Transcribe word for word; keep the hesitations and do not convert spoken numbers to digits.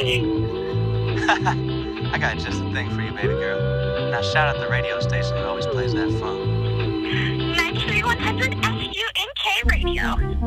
I got just the thing for you, baby girl. Now shout out the radio station that always plays that funk. nine three one hundred S U N K Radio.